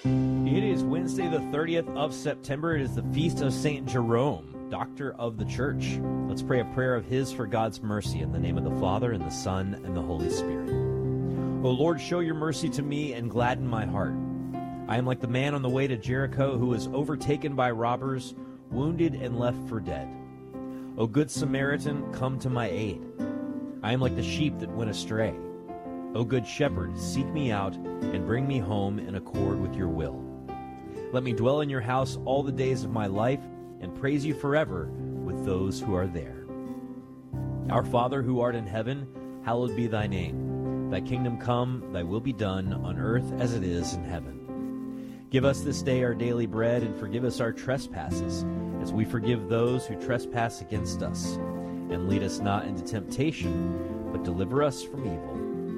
It is Wednesday, the 30th of September. It is the feast of St. Jerome, Doctor of the Church. Let's pray a prayer of his for God's mercy in the name of the Father, and the Son, and the Holy Spirit. O Lord, show your mercy to me and gladden my heart. I am like the man on the way to Jericho who was overtaken by robbers, wounded and left for dead. O good Samaritan, come to my aid. I am like the sheep that went astray. O good shepherd, seek me out and bring me home in accord with your will. Let me dwell in your house all the days of my life and praise you forever with those who are there. Our Father who art in heaven, hallowed be thy name. Thy kingdom come, thy will be done on earth as it is in heaven. Give us this day our daily bread, and forgive us our trespasses, as we forgive those who trespass against us. And lead us not into temptation, but deliver us from evil.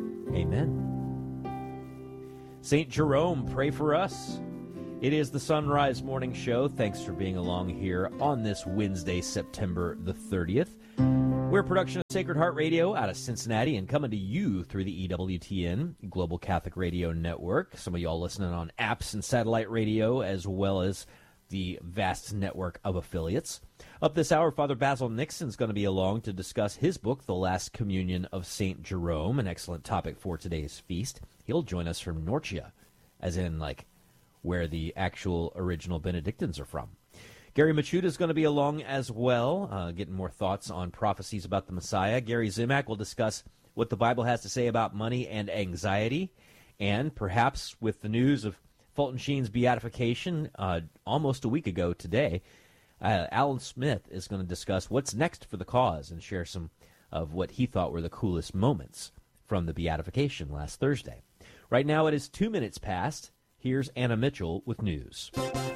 Amen. St. Jerome, pray for us. It is the Sunrise Morning Show. Thanks for being along here on this Wednesday, September the 30th. We're a production of Sacred Heart Radio out of Cincinnati and coming to you through the EWTN, Global Catholic Radio Network. Some of y'all listening on apps and satellite radio, as well as the vast network of affiliates. Up this hour, Father Basil Nixon's going to be along to discuss his book, The Last Communion of St. Jerome, an excellent topic for today's feast. He'll join us from Norcia, as in, like, where the actual original Benedictines are from. Gary Machuda is going to be along as well, getting more thoughts on prophecies about the Messiah. Gary Zimak will discuss what the Bible has to say about money and anxiety, and perhaps with the news of Fulton Sheen's beatification almost a week ago today, Alan Smith is going to discuss what's next for the cause and share some of what he thought were the coolest moments from the beatification last Thursday. Right now it is 2 minutes past. Here's Anna Mitchell with news.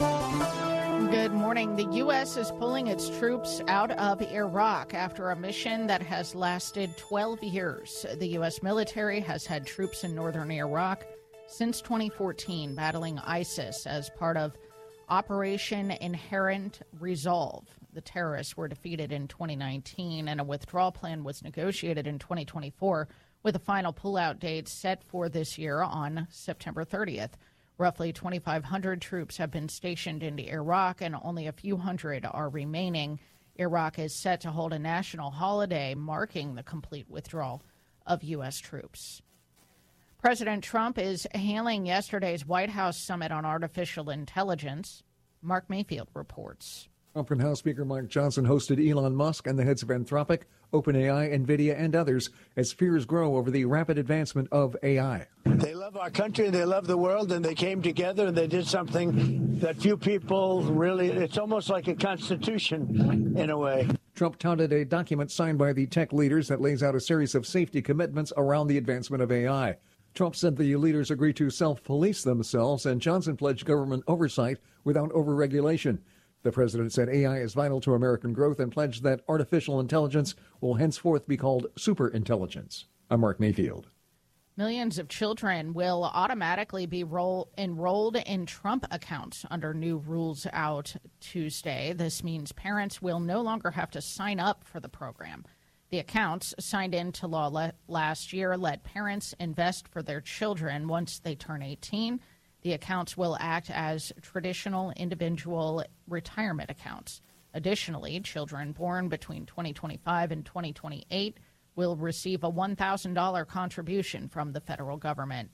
Good morning. The U.S. is pulling its troops out of Iraq after a mission that has lasted 12 years. The U.S. military has had troops in northern Iraq since 2014, battling ISIS as part of Operation Inherent Resolve. The terrorists were defeated in 2019, and a withdrawal plan was negotiated in 2024, with a final pullout date set for this year on September 30th. Roughly 2,500 troops have been stationed into Iraq, and only a few hundred are remaining. Iraq is set to hold a national holiday marking the complete withdrawal of U.S. troops. President Trump is hailing yesterday's White House summit on artificial intelligence. Mark Mayfield reports. Trump and House Speaker Mike Johnson hosted Elon Musk and the heads of Anthropic, OpenAI, NVIDIA, and others as fears grow over the rapid advancement of AI. They love our country and they love the world, and they came together and they did something that few people really, it's almost like a constitution in a way. Trump touted a document signed by the tech leaders that lays out a series of safety commitments around the advancement of AI. Trump said the leaders agreed to self-police themselves, and Johnson pledged government oversight without overregulation. The president said AI is vital to American growth and pledged that artificial intelligence will henceforth be called superintelligence. I'm Mark Mayfield. Millions of children will automatically be enrolled in Trump accounts under new rules out Tuesday. This means parents will no longer have to sign up for the program. The accounts, signed into law last year, let parents invest for their children once they turn 18. The accounts will act as traditional individual retirement accounts. Additionally, children born between 2025 and 2028 will receive a $1,000 contribution from the federal government.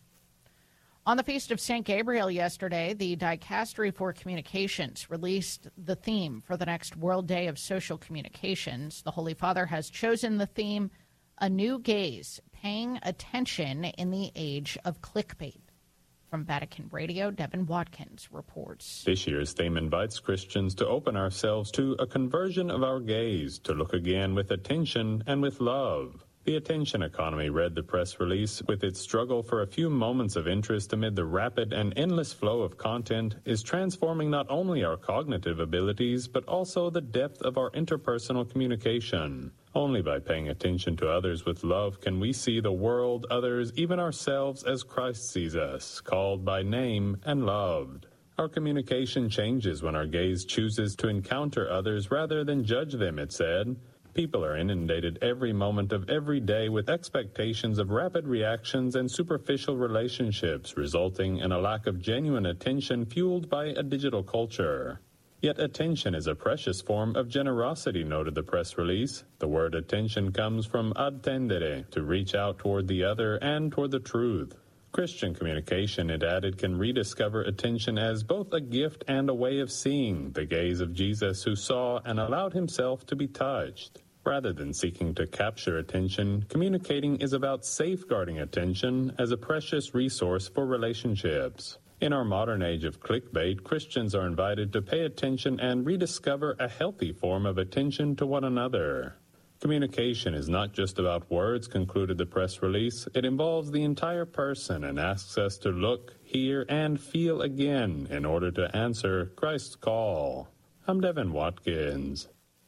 On the Feast of St. Gabriel yesterday, the Dicastery for Communications released the theme for the next World Day of Social Communications. The Holy Father has chosen the theme, A New Gaze, Paying Attention in the Age of Clickbait. From Vatican Radio, Devin Watkins reports. This year's theme invites Christians to open ourselves to a conversion of our gaze, to look again with attention and with love. The attention economy, read the press release, with its struggle for a few moments of interest amid the rapid and endless flow of content, is transforming not only our cognitive abilities, but also the depth of our interpersonal communication. Only by paying attention to others with love can we see the world, others, even ourselves as Christ sees us, called by name and loved. Our communication changes when our gaze chooses to encounter others rather than judge them, it said. People are inundated every moment of every day with expectations of rapid reactions and superficial relationships, resulting in a lack of genuine attention fueled by a digital culture. Yet attention is a precious form of generosity, noted the press release. The word attention comes from attendere, to reach out toward the other and toward the truth. Christian communication, it added, can rediscover attention as both a gift and a way of seeing, the gaze of Jesus who saw and allowed himself to be touched. Rather than seeking to capture attention, communicating is about safeguarding attention as a precious resource for relationships. In our modern age of clickbait, Christians are invited to pay attention and rediscover a healthy form of attention to one another. Communication is not just about words, concluded the press release. It involves the entire person and asks us to look, hear, and feel again in order to answer Christ's call. I'm Devin Watkins.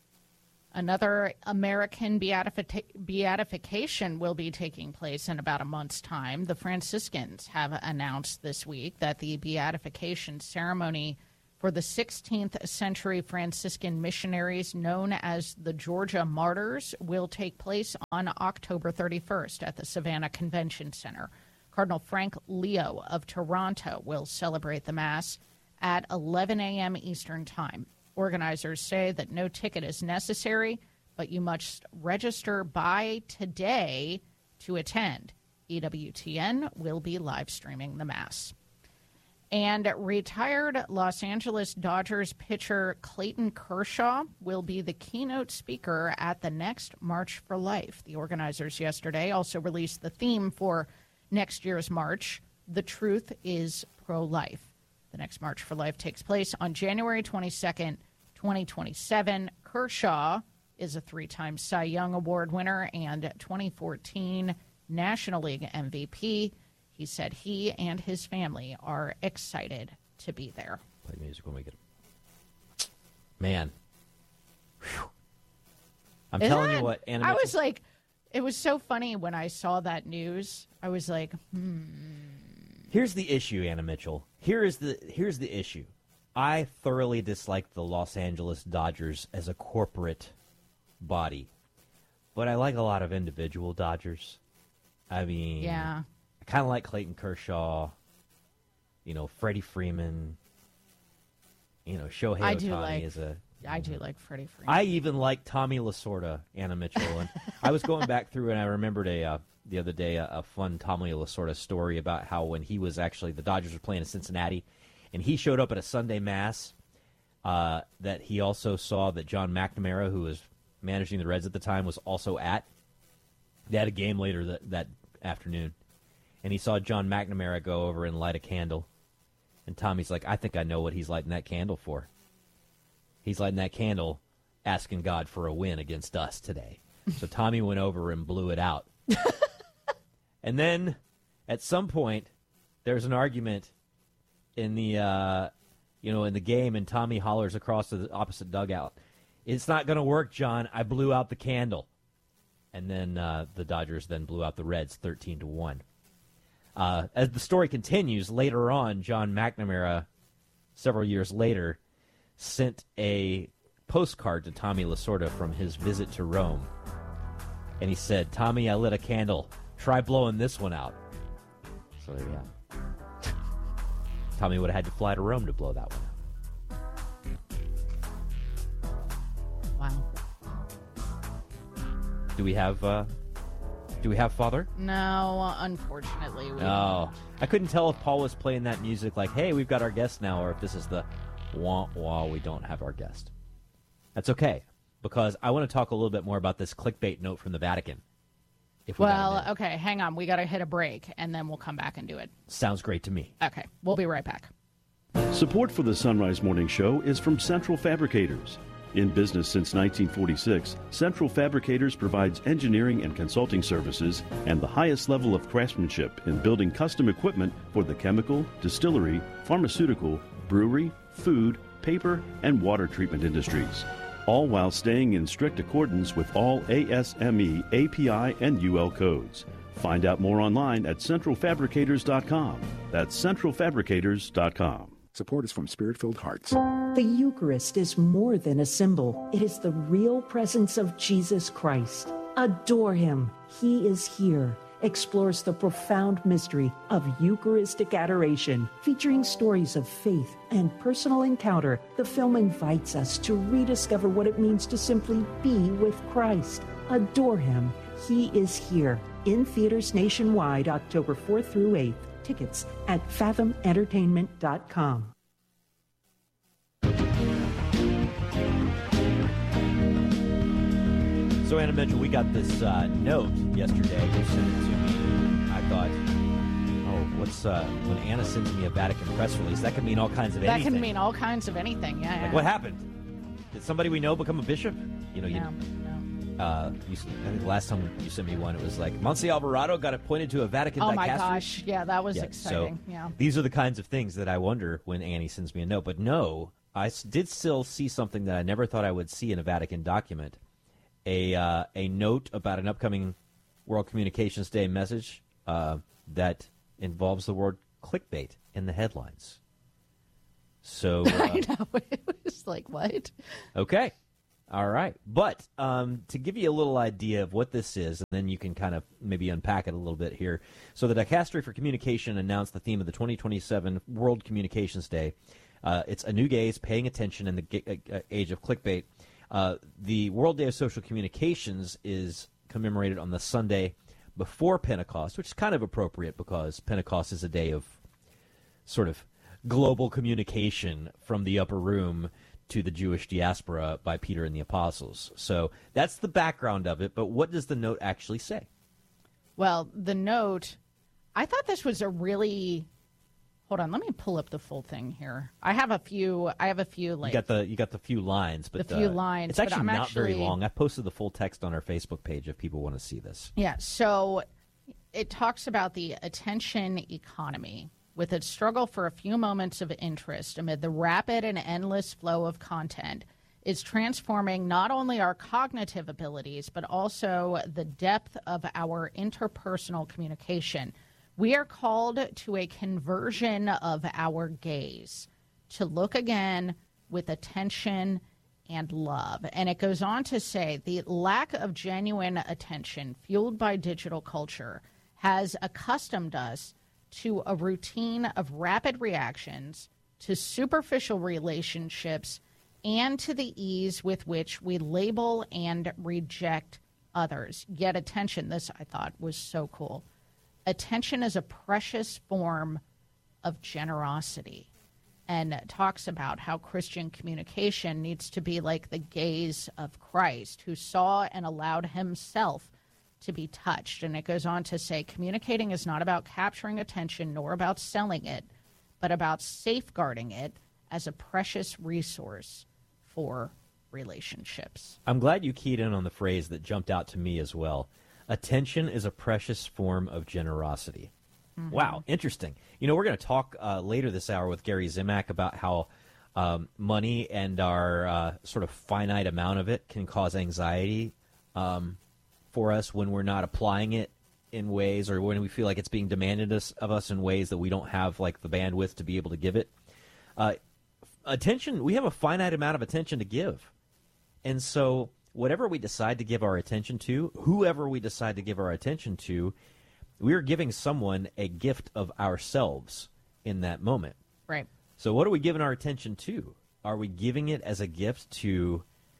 Another American beatification will be taking place in about a month's time. The Franciscans have announced this week that the beatification ceremony for the 16th century Franciscan missionaries known as the Georgia Martyrs will take place on October 31st at the Savannah Convention Center. Cardinal Frank Leo of Toronto will celebrate the Mass at 11 a.m. Eastern Time. Organizers say that no ticket is necessary, but you must register by today to attend. EWTN will be live streaming the Mass. And retired Los Angeles Dodgers pitcher Clayton Kershaw will be the keynote speaker at the next March for Life. The organizers yesterday also released the theme for next year's march, The Truth is Pro-Life. The next March for Life takes place on January 22nd, 2027. Kershaw is a three-time Cy Young Award winner and 2014 National League MVP. He said he and his family are excited to be there. Play music when we get it. Man. Whew. I'm telling you what, Anna Mitchell, I was like, it was so funny when I saw that news. I was like, Here's the issue, Anna Mitchell. Here's the issue. I thoroughly dislike the Los Angeles Dodgers as a corporate body, but I like a lot of individual Dodgers. I mean, yeah. I kind of like Clayton Kershaw, Freddie Freeman, Shohei Ohtani is a... I do like Freddie Freeman. I even like Tommy Lasorda, Anna Mitchell. And I was going back through and I remembered the other day a fun Tommy Lasorda story about how when he was actually, the Dodgers were playing in Cincinnati, and he showed up at a Sunday Mass, that he also saw that John McNamara, who was managing the Reds at the time, was also at. They had a game later that afternoon. And he saw John McNamara go over and light a candle. And Tommy's like, I think I know what he's lighting that candle for. He's lighting that candle asking God for a win against us today. So Tommy went over and blew it out. And then at some point, there's an argument in the in the game, and Tommy hollers across to the opposite dugout, "It's not going to work, John. I blew out the candle." And then the Dodgers then blew out the Reds 13-1. As the story continues, later on, John McNamara, several years later, sent a postcard to Tommy Lasorda from his visit to Rome. And he said, "Tommy, I lit a candle. Try blowing this one out." So, yeah. Tommy would have had to fly to Rome to blow that one out. Wow. Do we have Father? No, unfortunately. No. I couldn't tell if Paul was playing that music like, hey, we've got our guest now, or if this is the wah, we don't have our guest. That's okay, because I want to talk a little bit more about this clickbait note from the Vatican. Okay, hang on. We got to hit a break, and then we'll come back and do it. Sounds great to me. Okay, we'll be right back. Support for the Sunrise Morning Show is from Central Fabricators. In business since 1946, Central Fabricators provides engineering and consulting services and the highest level of craftsmanship in building custom equipment for the chemical, distillery, pharmaceutical, brewery, food, paper, and water treatment industries, all while staying in strict accordance with all ASME, API, and UL codes. Find out more online at centralfabricators.com. That's centralfabricators.com. Support is from Spirit-Filled Hearts. The Eucharist is more than a symbol. It is the real presence of Jesus Christ. Adore him. He is here. Explores the profound mystery of Eucharistic adoration. Featuring stories of faith and personal encounter, the film invites us to rediscover what it means to simply be with Christ. Adore him. He is here. In theaters nationwide, October 4th through 8th. Tickets at fathomentertainment.com. So, Anna Mitchell, we got this note yesterday. You sent it to me. I thought, when Anna sends me a Vatican press release, that could mean all kinds of anything. That can mean all kinds of anything, yeah. Like, what happened? Did somebody we know become a bishop? I think the last time you sent me one, it was like, Monsi Alvarado got appointed to a Vatican dicastery. Oh, my gosh. Yeah, that was exciting. So these are the kinds of things that I wonder when Annie sends me a note. But no, I did still see something that I never thought I would see in a Vatican document. A note about an upcoming World Communications Day message that involves the word clickbait in the headlines. So I know. It was like, what? Okay. All right. But to give you a little idea of what this is, and then you can kind of maybe unpack it a little bit here. So the Dicastery for Communication announced the theme of the 2027 World Communications Day. It's a new gaze, paying attention in the age of clickbait. The World Day of Social Communications is commemorated on the Sunday before Pentecost, which is kind of appropriate because Pentecost is a day of sort of global communication from the upper room to the Jewish diaspora by Peter and the apostles. So that's the background of it, but what does the note actually say? Well, the note, I thought this was a really... Hold on, let me pull up the full thing here. I have a few like you got the few lines, but the few lines. It's actually not very long. I posted the full text on our Facebook page if people want to see this. Yeah, so it talks about the attention economy with its struggle for a few moments of interest amid the rapid and endless flow of content is transforming not only our cognitive abilities but also the depth of our interpersonal communication. We are called to a conversion of our gaze, to look again with attention and love. And it goes on to say the lack of genuine attention fueled by digital culture has accustomed us to a routine of rapid reactions, to superficial relationships, and to the ease with which we label and reject others. Yet attention, this I thought was so cool. Attention is a precious form of generosity, and talks about how Christian communication needs to be like the gaze of Christ, who saw and allowed himself to be touched. And it goes on to say, communicating is not about capturing attention nor about selling it, but about safeguarding it as a precious resource for relationships. I'm glad you keyed in on the phrase that jumped out to me as well. Attention is a precious form of generosity. Mm-hmm. Wow, interesting. You know, we're going to talk later this hour with Gary Zimak about how money and our sort of finite amount of it can cause anxiety for us when we're not applying it in ways, or when we feel like it's being demanded of us in ways that we don't have like the bandwidth to be able to give it. Attention, we have a finite amount of attention to give. And so whatever we decide to give our attention to, whoever we decide to give our attention to, we're giving someone a gift of ourselves in that moment. Right. So what are we giving our attention to? Are we giving it as a gift to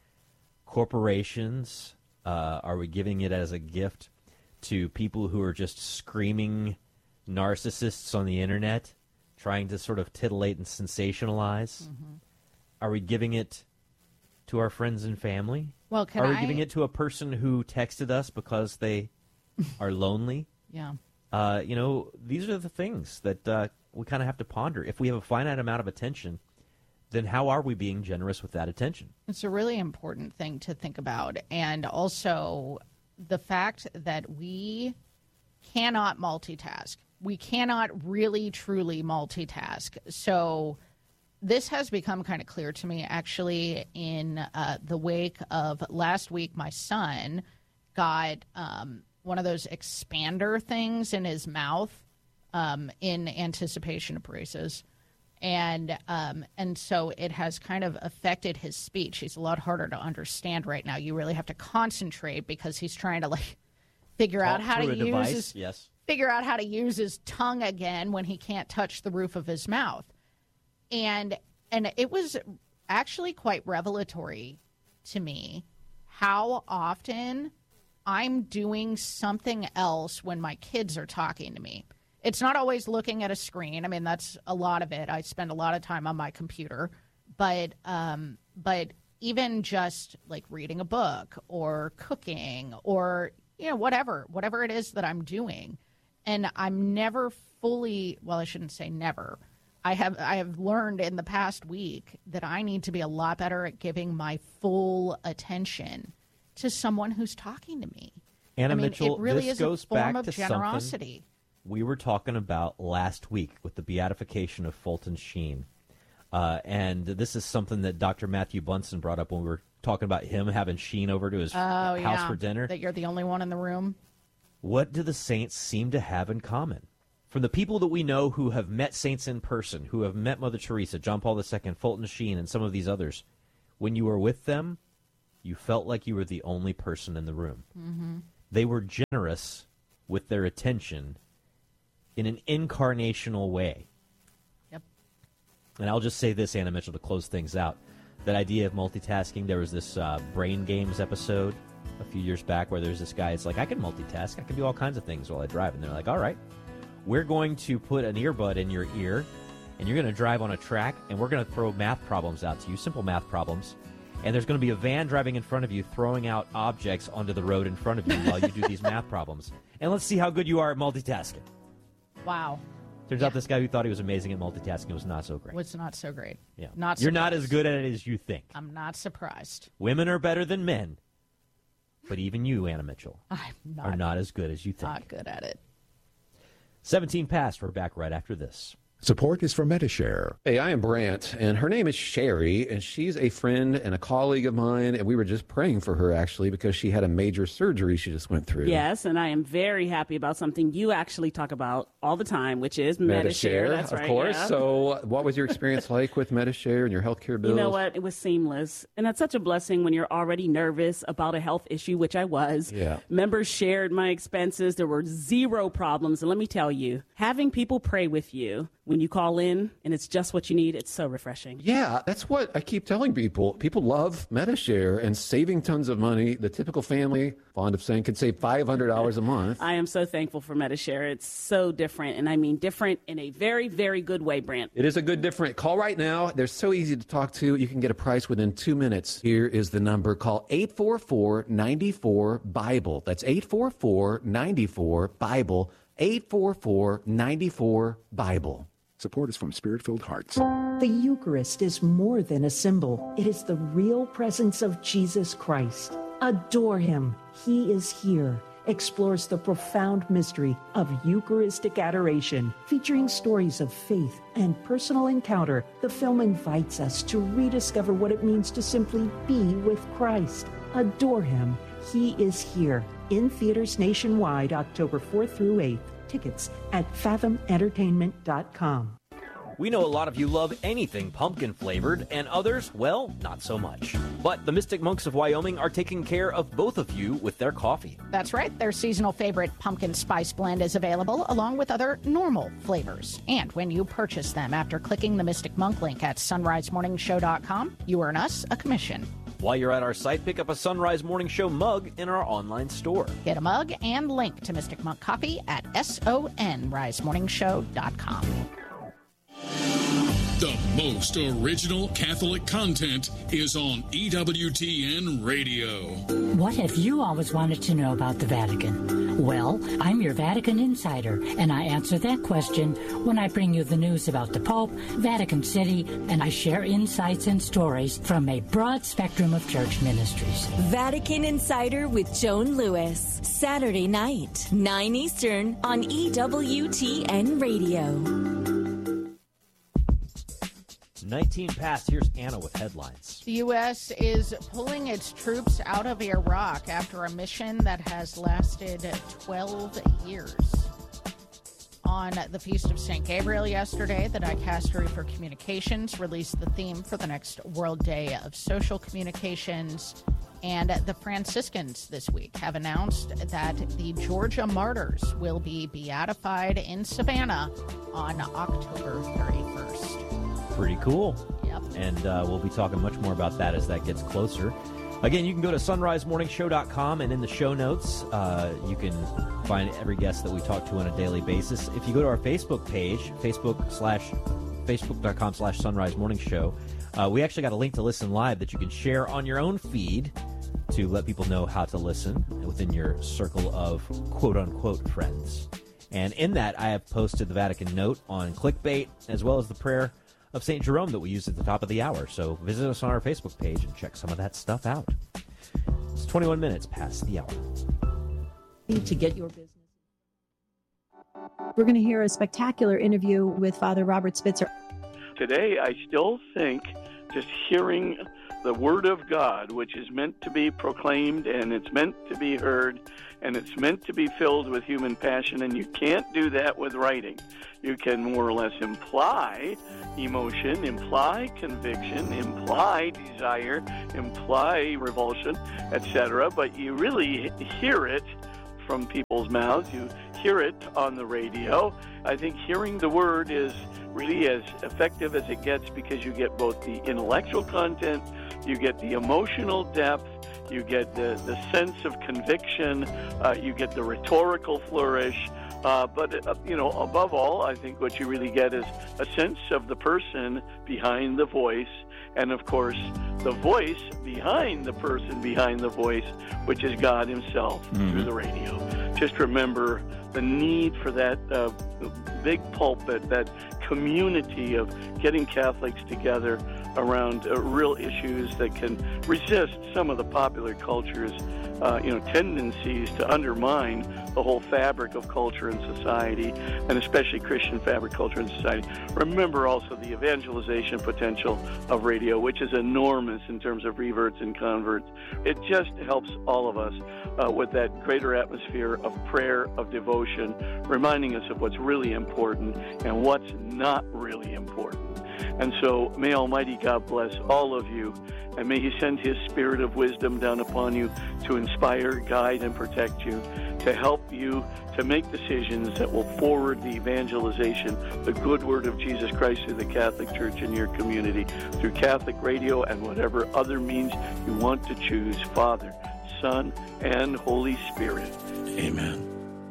corporations? Are we giving it as a gift to people who are just screaming narcissists on the internet, trying to sort of titillate and sensationalize? Mm-hmm. Are we giving it to our friends and family? Well, are we giving it to a person who texted us because they are lonely? Yeah. You know, these are the things that we kind of have to ponder. If we have a finite amount of attention, then how are we being generous with that attention? It's a really important thing to think about. And also the fact that we cannot multitask. We cannot really, truly multitask. So this has become kind of clear to me, actually, in the wake of last week. My son got one of those expander things in his mouth in anticipation of braces. And so it has kind of affected his speech. He's a lot harder to understand right now. You really have to concentrate because he's trying to figure out how to use his tongue again when he can't touch the roof of his mouth. And it was actually quite revelatory to me how often I'm doing something else when my kids are talking to me. It's not always looking at a screen. I mean, that's a lot of it. I spend a lot of time on my computer, but even just like reading a book or cooking or, whatever it is that I'm doing. And I'm never fully, well, I shouldn't say never. I have learned in the past week that I need to be a lot better at giving my full attention to someone who's talking to me. Anna Mitchell, it really this is goes a form back of to generosity. We were talking about last week with the beatification of Fulton Sheen. And this is something that Dr. Matthew Bunson brought up when we were talking about him having Sheen over to his house for dinner. That you're the only one in the room. What do the saints seem to have in common? From the people that we know who have met saints in person, who have met Mother Teresa, John Paul II, Fulton Sheen, and some of these others, when you were with them, you felt like you were the only person in the room. Mm-hmm. They were generous with their attention in an incarnational way. Yep. And I'll just say this, Anna Mitchell, to close things out. That idea of multitasking, there was this Brain Games episode a few years back where there's this guy, it's like, I can multitask. I can do all kinds of things while I drive. And they're like, all right, we're going to put an earbud in your ear, and you're going to drive on a track, and we're going to throw math problems out to you, simple math problems. And there's going to be a van driving in front of you throwing out objects onto the road in front of you while you do these math problems. And let's see how good you are at multitasking. Wow. Turns out this guy who thought he was amazing at multitasking was not so great. Was not so great. Yeah. You're not as good at it as you think. I'm not surprised. Women are better than men. But even you, Anna Mitchell, are not as good as you think. Not good at it. 17 past. We're back right after this. Support is for Medi-Share. Hey, I am Brant, and her name is Sherry, and she's a friend and a colleague of mine, and we were just praying for her, actually, because she had a major surgery she just went through. Yes, and I am very happy about something you actually talk about all the time, which is Medi-Share. That's right, of course. Yeah. So what was your experience like with Medi-Share and your healthcare bills? You know what? It was seamless, and that's such a blessing when you're already nervous about a health issue, which I was. Yeah. Members shared my expenses. There were zero problems, and let me tell you, having people pray with you when you call in and it's just what you need, it's so refreshing. Yeah, that's what I keep telling people. People love Medi-Share and saving tons of money. The typical family, fond of saying, could save $500 a month. I am so thankful for Medi-Share. It's so different, and I mean different in a very, very good way, Brant. It is a good different. Call right now. They're so easy to talk to. You can get a price within 2 minutes. Here is the number. Call 844-94-BIBLE. That's 844-94-BIBLE. 844-94-BIBLE. Support is from Spirit-Filled Hearts. The Eucharist is more than a symbol. It is the real presence of Jesus Christ. Adore him. He is here. Explores the profound mystery of Eucharistic adoration. Featuring stories of faith and personal encounter, the film invites us to rediscover what it means to simply be with Christ. Adore him. He is here. In theaters nationwide, October 4th through 8th. Tickets at fathomentertainment.com. We know a lot of you love anything pumpkin-flavored, and others, well, not so much. But the Mystic Monks of Wyoming are taking care of both of you with their coffee. That's right. Their seasonal favorite pumpkin spice blend is available, along with other normal flavors. And when you purchase them after clicking the Mystic Monk link at sunrisemorningshow.com, you earn us a commission. While you're at our site, pick up a Sunrise Morning Show mug in our online store. Get a mug and link to Mystic Monk Coffee at sunrisemorningshow.com. The most original Catholic content is on EWTN Radio. What have you always wanted to know about the Vatican? Well, I'm your Vatican insider, and I answer that question when I bring you the news about the Pope, Vatican City, and I share insights and stories from a broad spectrum of church ministries. Vatican Insider with Joan Lewis, Saturday night, 9 Eastern on EWTN Radio. 19 past. Here's Anna with headlines. The U.S. is pulling its troops out of Iraq after a mission that has lasted 12 years. on the Feast of St. Gabriel yesterday. The Dicastery for Communications released the theme for the next World Day of Social Communications. And the Franciscans this week have announced that the Georgia martyrs will be beatified in Savannah on October 31st. Pretty cool. Yep. And we'll be talking much more about that as that gets closer. Again, you can go to sunrisemorningshow.com, and in the show notes, you can find every guest that we talk to on a daily basis. If you go to our Facebook page, facebook.com/Sunrise Morning Show, we actually got a link to listen live that you can share on your own feed to let people know how to listen within your circle of quote-unquote friends. And in that, I have posted the Vatican note on clickbait, as well as the prayer of St. Jerome that we used at the top of the hour. So visit us on our Facebook page and check some of that stuff out. It's 21 minutes past the hour. To get your business. We're going to hear a spectacular interview with Father Robert Spitzer. Today, I still think just hearing the Word of God, which is meant to be proclaimed, and it's meant to be heard, and it's meant to be filled with human passion, and you can't do that with writing. You can more or less imply emotion, imply conviction, imply desire, imply revulsion, etc., but you really hear it from people's mouths. You hear it on the radio. I think hearing the Word is really as effective as it gets because you get both the intellectual content, you get the emotional depth, you get the sense of conviction, you get the rhetorical flourish, but above all, I think what you really get is a sense of the person behind the voice, and of course, the voice behind the person behind the voice, which is God himself through the radio. Just remember the need for that big pulpit, that community of getting Catholics together around real issues that can resist some of the popular culture's tendencies to undermine the whole fabric of culture and society, and especially Christian fabric, culture, and society. Remember also the evangelization potential of radio, which is enormous in terms of reverts and converts. It just helps all of us with that greater atmosphere of prayer, of devotion, reminding us of what's really important and what's not really important. And so may Almighty God bless all of you, and may he send his spirit of wisdom down upon you to inspire, guide, and protect you, to help you to make decisions that will forward the evangelization, the good word of Jesus Christ through the Catholic Church in your community, through Catholic radio and whatever other means you want to choose. Father, Son, and Holy Spirit. Amen.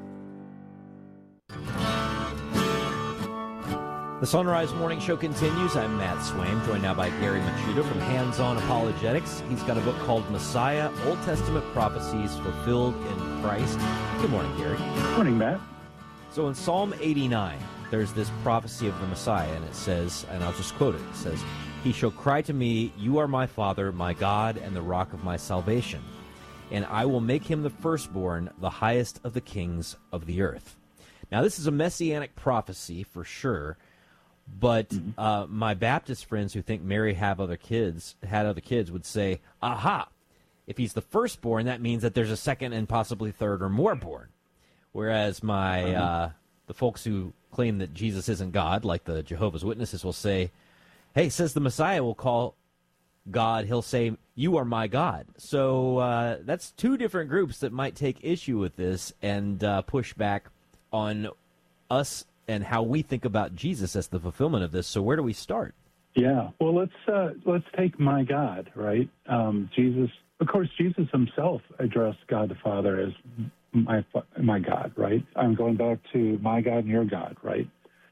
The Sunrise Morning Show continues. I'm Matt Swaim, joined now by Gary Machuda from Hands On Apologetics. He's got a book called Messiah, Old Testament Prophecies Fulfilled in Christ. Good morning, Gary. Good morning, Matt. So in Psalm 89, there's this prophecy of the Messiah, and it says, and I'll just quote it, it says, "He shall cry to me, you are my Father, my God, and the rock of my salvation. And I will make him the firstborn, the highest of the kings of the earth." Now, this is a messianic prophecy for sure. But my Baptist friends who think Mary had other kids would say, aha, if he's the firstborn, that means that there's a second and possibly third or more born. Whereas the folks who claim that Jesus isn't God, like the Jehovah's Witnesses, will say, hey, says the Messiah will call God, he'll say, you are my God. So that's two different groups that might take issue with this and push back on us and how we think about Jesus as the fulfillment of this. So where do we start? Yeah, well, let's take my God, right? Jesus, of course, Jesus himself addressed God the Father as my God, right? I'm going back to my God and your God, right?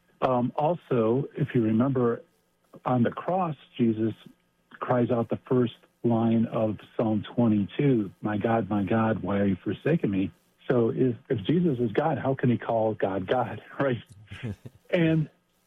Also, if you remember, on the cross, Jesus cries out the first line of Psalm 22, my God, why are you forsaking me? So if Jesus is God, how can he call God God, right? And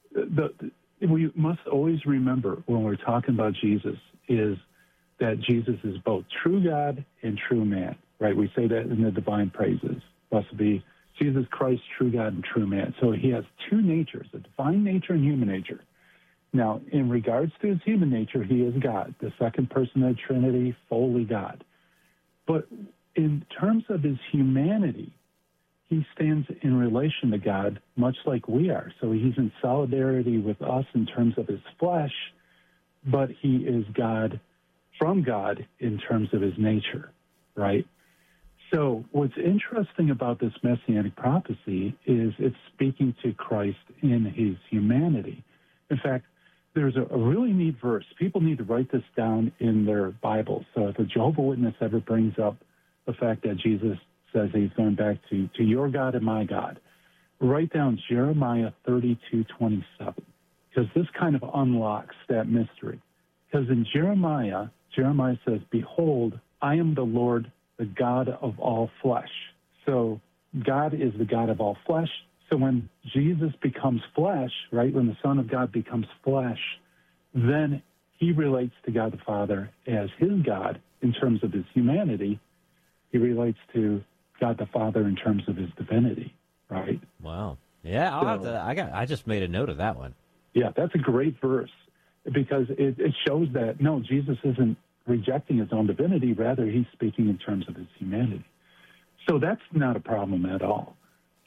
we must always remember when we're talking about Jesus is that Jesus is both true God and true man, right? We say that in the divine praises. Must be Jesus Christ, true God and true man. So he has two natures, a divine nature and human nature. Now, in regards to his human nature, he is God, the second person of the Trinity, fully God. But in terms of his humanity, he stands in relation to God much like we are. So he's in solidarity with us in terms of his flesh, but he is God from God in terms of his nature, right? So what's interesting about this messianic prophecy is it's speaking to Christ in his humanity. In fact, there's a really neat verse. People need to write this down in their Bibles. So if a Jehovah's Witness ever brings up the fact that Jesus says he's going back to your God and my God, write down Jeremiah 32:27, because this kind of unlocks that mystery. Because in Jeremiah says, "Behold, I am the Lord, the God of all flesh." So God is the God of all flesh. So when Jesus becomes flesh, right, when the Son of God becomes flesh, then he relates to God the Father as his God in terms of his humanity. He relates to God the Father in terms of his divinity, right? Wow. Yeah, I just made a note of that one. Yeah, that's a great verse because it shows that, no, Jesus isn't rejecting his own divinity. Rather, he's speaking in terms of his humanity. So that's not a problem at all.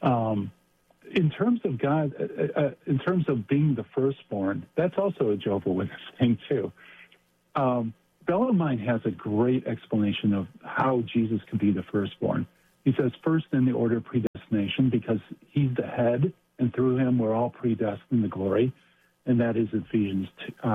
In terms of God, in terms of being the firstborn, that's also a Jehovah's Witness thing, too. Bellarmine has a great explanation of how Jesus can be the firstborn. He says, first in the order of predestination, because he's the head, and through him we're all predestined to glory, and that is Ephesians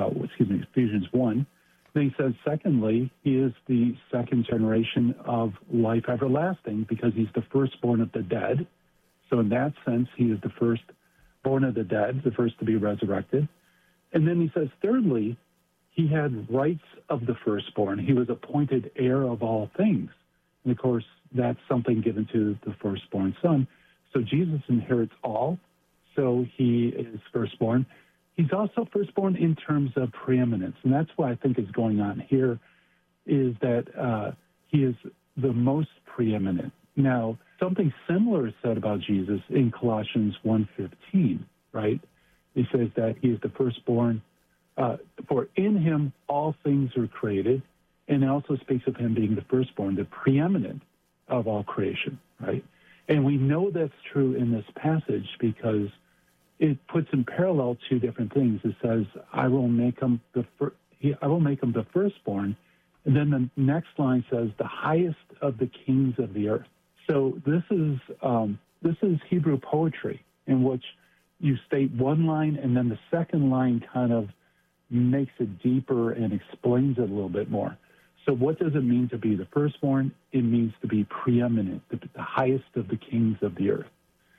1. Then he says, secondly, he is the second generation of life everlasting, because he's the firstborn of the dead. So in that sense, he is the firstborn of the dead, the first to be resurrected. And then he says, thirdly, he had rights of the firstborn. He was appointed heir of all things. And, of course, that's something given to the firstborn son. So Jesus inherits all, so he is firstborn. He's also firstborn in terms of preeminence. And that's what I think is going on here, is that he is the most preeminent. Now, something similar is said about Jesus in Colossians 1:15, right? He says that he is the firstborn, for in him all things are created, and it also speaks of him being the firstborn, the preeminent of all creation, right? And we know that's true in this passage because it puts in parallel two different things. It says, I will make him the firstborn, and then the next line says, the highest of the kings of the earth. So this is Hebrew poetry in which you state one line and then the second line kind of makes it deeper and explains it a little bit more. So what does it mean to be the firstborn? It means to be preeminent, the highest of the kings of the earth.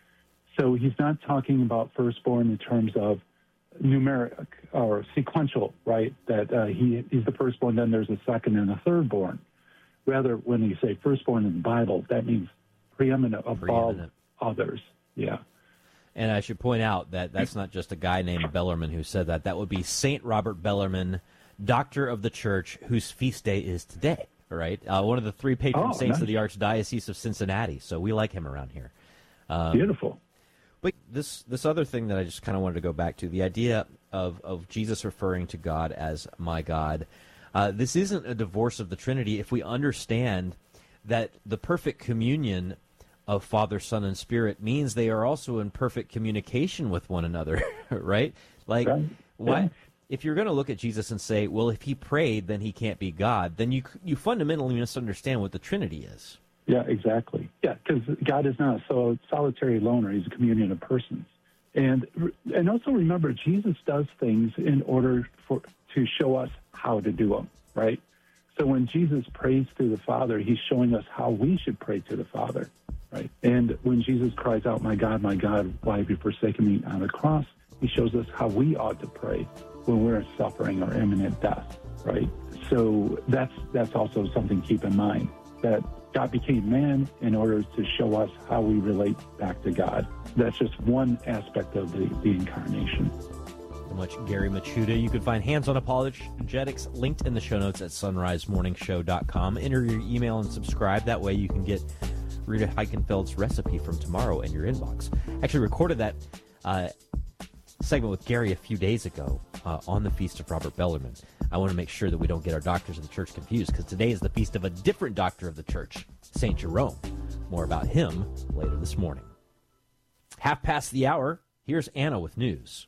So he's not talking about firstborn in terms of numeric or sequential, right? That he's the firstborn, then there's a second and a thirdborn. Rather, when you say firstborn in the Bible, that means preeminent above others. Yeah. And I should point out that that's not just a guy named Bellarmine who said that. That would be St. Robert Bellarmine, Doctor of the Church, whose feast day is today, right? One of the three patron saints of the Archdiocese of Cincinnati. So we like him around here. Beautiful. But this other thing that I just kind of wanted to go back to, the idea of Jesus referring to God as my God, this isn't a divorce of the Trinity if we understand that the perfect communion of Father, Son, and Spirit means they are also in perfect communication with one another, right? Like, why? If you're going to look at Jesus and say, well, if he prayed, then he can't be God, then you fundamentally misunderstand what the Trinity is. Yeah, exactly. Yeah, because God is not a solitary loner. He's a communion of persons. And also remember, Jesus does things in order to show us how to do them, right? So when Jesus prays to the Father, he's showing us how we should pray to the Father, right? And when Jesus cries out, my God, why have you forsaken me on the cross, he shows us how we ought to pray when we're suffering or imminent death, right? So that's also something to keep in mind, that God became man in order to show us how we relate back to God. That's just one aspect of the incarnation. So much Gary Machuda. You can find Hands on Apologetics linked in the show notes at sunrisemorningshow.com. Enter your email and subscribe. That way you can get Rita Heikenfeld's recipe from tomorrow in your inbox. Actually recorded that segment with Gary a few days ago on the Feast of Robert Bellarmine. I want to make sure that we don't get our doctors of the church confused, because today is the feast of a different doctor of the church, St. Jerome. More about him later this morning. 1:30. Here's Anna with news.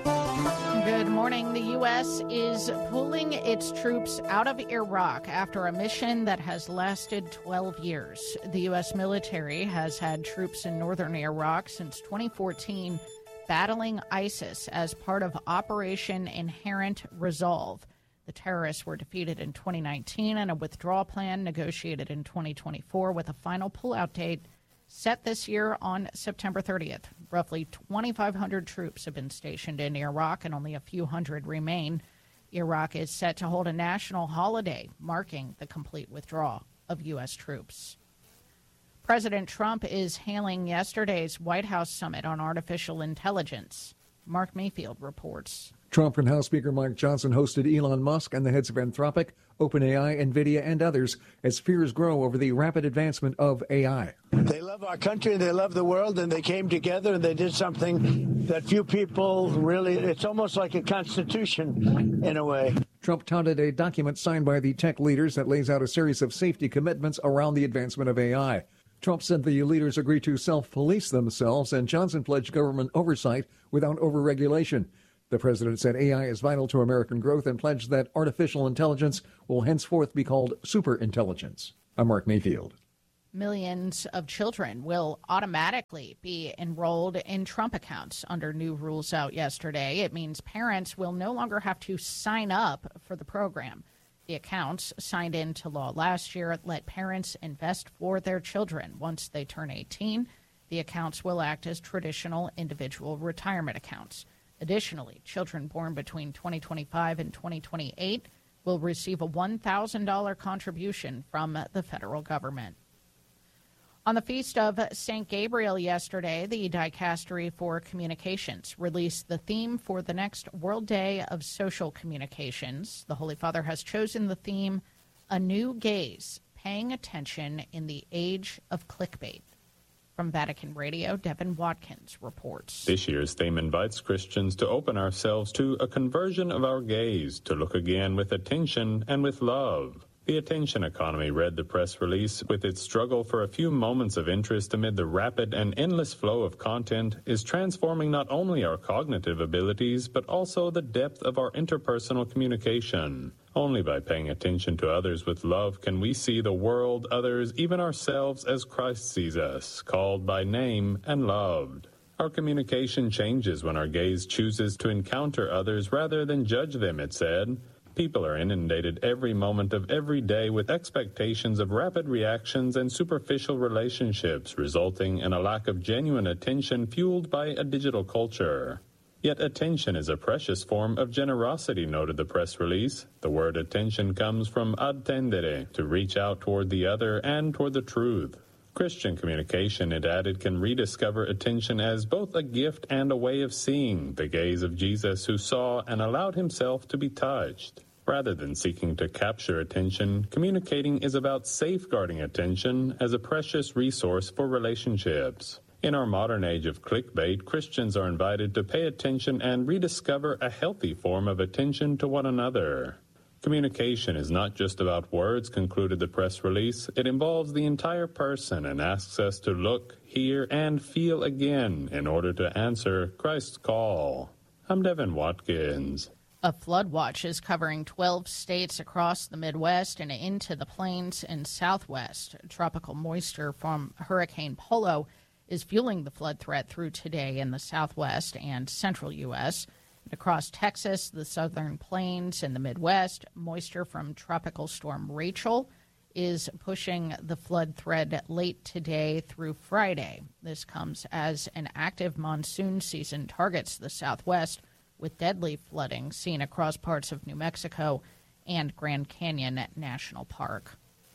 Good morning. The U.S. is pulling its troops out of Iraq after a mission that has lasted 12 years. The U.S. military has had troops in northern Iraq since 2014 battling ISIS as part of Operation Inherent Resolve. The terrorists were defeated in 2019 and a withdrawal plan negotiated in 2024 with a final pullout date set this year on September 30th. Roughly 2,500 troops have been stationed in Iraq and only a few hundred remain. Iraq is set to hold a national holiday marking the complete withdrawal of U.S. troops. President Trump is hailing yesterday's White House summit on artificial intelligence. Mark Mayfield reports. Trump and House Speaker Mike Johnson hosted Elon Musk and the heads of Anthropic, OpenAI, NVIDIA, and others as fears grow over the rapid advancement of AI. They love our country and they love the world, and they came together and they did something that few people really, it's almost like a constitution in a way. Trump touted a document signed by the tech leaders that lays out a series of safety commitments around the advancement of AI. Trump said the leaders agreed to self-police themselves, and Johnson pledged government oversight without overregulation. The president said AI is vital to American growth and pledged that artificial intelligence will henceforth be called superintelligence. I'm Mark Mayfield. Millions of children will automatically be enrolled in Trump accounts under new rules out yesterday. It means parents will no longer have to sign up for the program. The accounts, signed into law last year, let parents invest for their children. Once they turn 18, the accounts will act as traditional individual retirement accounts. Additionally, children born between 2025 and 2028 will receive a $1,000 contribution from the federal government. On the feast of St. Gabriel yesterday, the Dicastery for Communications released the theme for the next World Day of Social Communications. The Holy Father has chosen the theme, A New Gaze, Paying Attention in the Age of Clickbait. From Vatican Radio, Devin Watkins reports. This year's theme invites Christians to open ourselves to a conversion of our gaze, to look again with attention and with love. The attention economy read the press release with its struggle for a few moments of interest amid the rapid and endless flow of content is transforming not only our cognitive abilities, but also the depth of our interpersonal communication. Only by paying attention to others with love can we see the world, others, even ourselves as Christ sees us, called by name and loved. Our communication changes when our gaze chooses to encounter others rather than judge them, it said. People are inundated every moment of every day with expectations of rapid reactions and superficial relationships, resulting in a lack of genuine attention fueled by a digital culture. Yet attention is a precious form of generosity, noted the press release. The word attention comes from attendere, to reach out toward the other and toward the truth. Christian communication, it added, can rediscover attention as both a gift and a way of seeing, the gaze of Jesus who saw and allowed himself to be touched. Rather than seeking to capture attention, communicating is about safeguarding attention as a precious resource for relationships. In our modern age of clickbait, Christians are invited to pay attention and rediscover a healthy form of attention to one another. Communication is not just about words, concluded the press release. It involves the entire person and asks us to look, hear, and feel again in order to answer Christ's call. I'm Devin Watkins. A flood watch is covering 12 states across the Midwest and into the plains and Southwest. Tropical moisture from Hurricane Polo is fueling the flood threat through today in the Southwest and Central U.S. Across Texas, the Southern Plains, and the Midwest, moisture from Tropical Storm Rachel is pushing the flood threat late today through Friday. This comes as an active monsoon season targets the Southwest, with deadly flooding seen across parts of New Mexico and Grand Canyon National Park.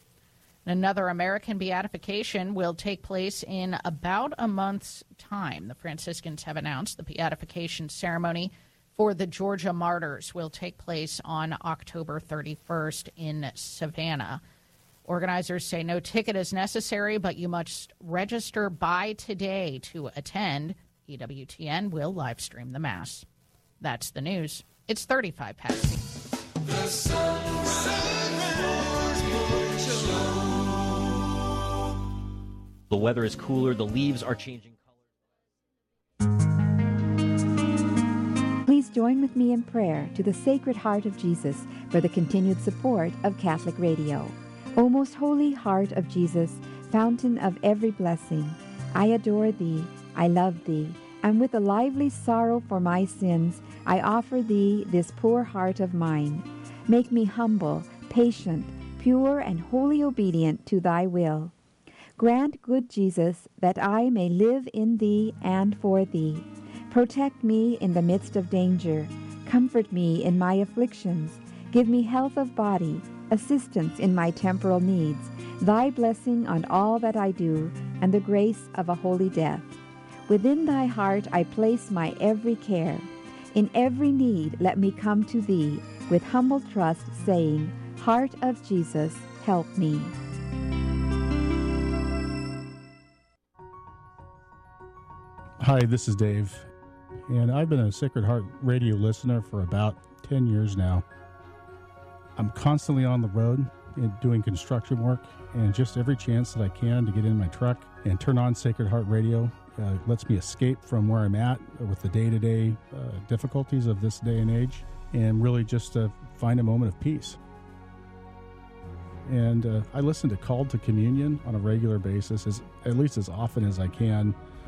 Another American beatification will take place in about a month's time. The Franciscans have announced the beatification ceremony for the Georgia martyrs will take place on October 31st in Savannah. Organizers say no ticket is necessary, but you must register by today to attend. EWTN will live stream the Mass. That's the news. It's 35 past 8. The Sunrise Morning Show. The weather is cooler. The leaves are changing. Please join with me in prayer to the Sacred Heart of Jesus for the continued support of Catholic Radio. O most holy heart of Jesus, fountain of every blessing, I adore thee, I love thee, and with a lively sorrow for my sins, I offer thee this poor heart of mine. Make me humble, patient, pure, and wholly obedient to thy will. Grant, good Jesus, that I may live in thee and for thee. Protect me in the midst of danger. Comfort me in my afflictions. Give me health of body, assistance in my temporal needs, thy blessing on all that I do, and the grace of a holy death. Within thy heart I place my every care. In every need let me come to thee, with humble trust, saying, Heart of Jesus, help me. Hi, this is Dave, and I've been a Sacred Heart radio listener for about 10 years now. I'm constantly on the road and doing construction work, and just every chance that I can to get in my truck and turn on Sacred Heart Radio lets me escape from where I'm at with the day-to-day difficulties of this day and age, and really just find a moment of peace. And I listen to Called to Communion on a regular basis, at least as often as I can.